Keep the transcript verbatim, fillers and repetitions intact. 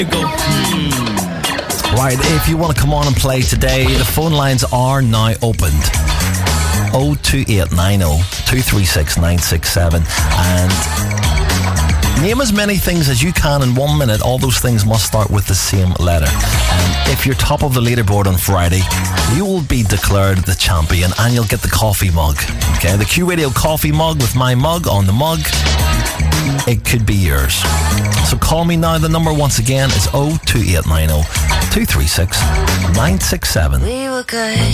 Right, if you want to come on and play today, the phone lines are now opened. oh two eight nine oh, two three six, nine six seven. And name as many things as you can in one minute. All those things must start with the same letter. And if you're top of the leaderboard on Friday, you will be declared the champion and you'll get the coffee mug. Okay, the Q Radio coffee mug with my mug on the mug. It could be yours. So call me now. The number once again is oh two eight nine oh, two three six, nine six seven. We were good.